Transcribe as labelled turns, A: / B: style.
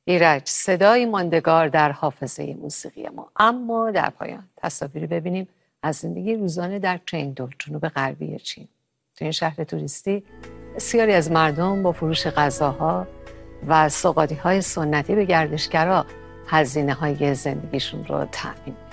A: ایرج، صدای ماندگار در حافظه موسیقی ما. اما در پایان تصاویری ببینیم از زندگی روزانه در چنگدو، جنوب غربی چین. تو این شهر توریستی بسیاری از مردم با فروش غذاها و سوغاری‌های سنتی به گردشگرها هزینه‌های زندگیشون رو تأمین